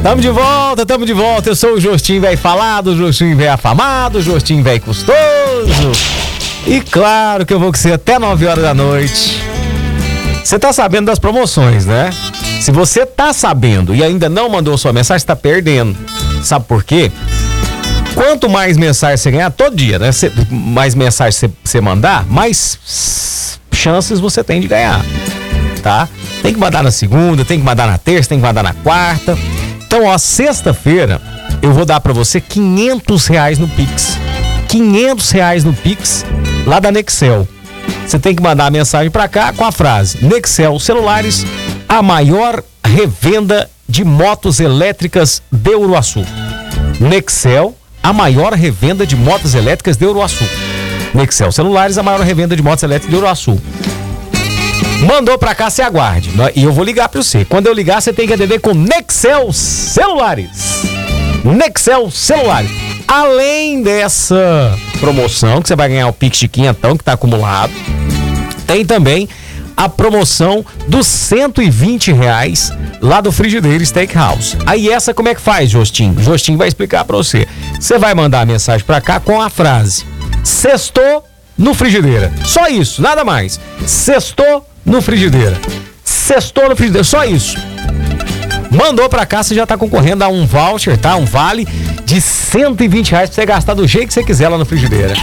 Tamo de volta. Eu sou o Jostinho Véi Falado, o Jostinho Véi Afamado, o Jostinho Véi Custoso. E claro que eu vou com você até 9 horas da noite. Você tá sabendo das promoções, né? Se você tá sabendo e ainda não mandou sua mensagem, você tá perdendo. Sabe por quê? Quanto mais mensagens você ganhar, todo dia, né? Mais mensagens você mandar, mais chances você tem de ganhar, tá? Tem que mandar na segunda, tem que mandar na terça, tem que mandar na quarta. Então, ó, sexta-feira eu vou dar pra você R$500 no Pix. R$500 no Pix, lá da Nexel. Você tem que mandar a mensagem pra cá com a frase: Nexel Celulares, a maior revenda de motos elétricas de Uruaçu. Nexel, a maior revenda de motos elétricas de Uruaçu. Nexel Celulares, a maior revenda de motos elétricas de Uruaçu. Mandou pra cá, você aguarde. E eu vou ligar pra você. Quando eu ligar, você tem que atender com Nexel Celulares. Nexel Celulares. Além dessa promoção, que você vai ganhar o Pix de quinhentão, que tá acumulado, tem também a promoção dos R$120 lá do Frigideira Steakhouse. Aí essa como é que faz, Jostinho? Jostinho vai explicar pra você. Você vai mandar a mensagem pra cá com a frase: sextou no Frigideira. Só isso, nada mais. Sextou no Frigideira. Sextou no Frigideira, só isso. Mandou pra cá, você já tá concorrendo a um voucher, tá? Um vale de R$120 pra você gastar do jeito que você quiser lá no Frigideira.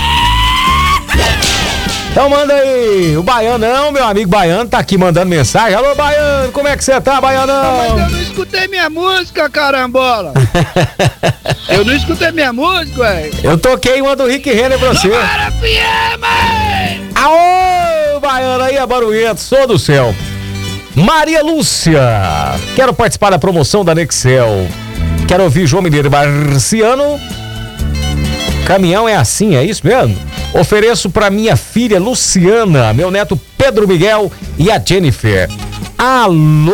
Então manda aí, o Baianão, meu amigo Baiano, tá aqui mandando mensagem. Alô, Baiano, como é que você tá, Baianão? Mas eu não escutei minha música, carambola. Eu não escutei minha música, ué. Eu toquei uma do Rick Renner pra você. Aô, Baiano aí, é barulhento, sou do céu. Maria Lúcia, quero participar da promoção da Nexel. Quero ouvir João Mineiro e Marciano. Caminhão é assim, é isso mesmo? Ofereço para minha filha Luciana, meu neto Pedro Miguel e a Jennifer. Alô,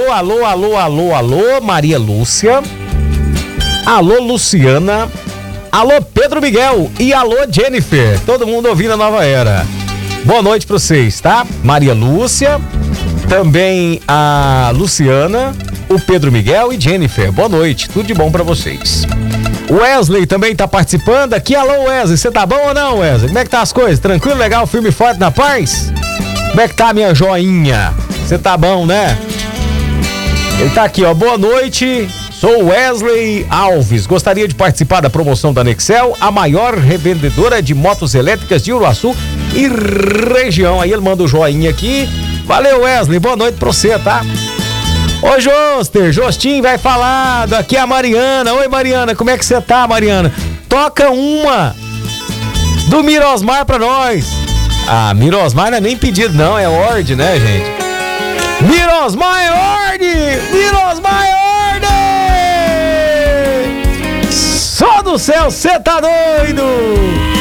Maria Lúcia. Alô, Luciana. Alô, Pedro Miguel e alô, Jennifer. Todo mundo ouvindo a Nova Era. Boa noite para vocês, tá? Maria Lúcia, também a Luciana, o Pedro Miguel e Jennifer. Boa noite, tudo de bom para vocês. Wesley também tá participando aqui. Alô, Wesley, você tá bom ou não, Wesley? Como é que tá as coisas? Tranquilo, legal, firme e forte na paz? Como é que tá, minha joinha? Você tá bom, né? Ele tá aqui, ó. Boa noite, sou Wesley Alves. Gostaria de participar da promoção da Nexel, a maior revendedora de motos elétricas de Uruaçu e região. Aí ele manda o joinha aqui. Valeu, Wesley, boa noite pra você, tá? Ô, Jostinho vai falar, aqui é a Mariana. Oi, Mariana, como é que você tá, Mariana? Toca uma do Mirosmar pra nós. Ah, Mirosmar não é nem pedido não, é ordem, né, gente? Mirosmar é ordem! Mirosmar é ordem! Só do céu, cê tá doido!